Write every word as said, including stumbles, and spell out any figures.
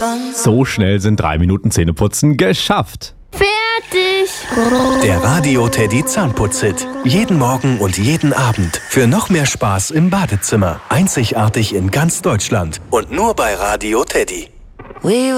So schnell sind drei Minuten Zähneputzen geschafft. Fertig! Der Radio Teddy Zahnputz-Hit. Jeden Morgen und jeden Abend. Für noch mehr Spaß im Badezimmer. Einzigartig in ganz Deutschland. Und nur bei Radio Teddy.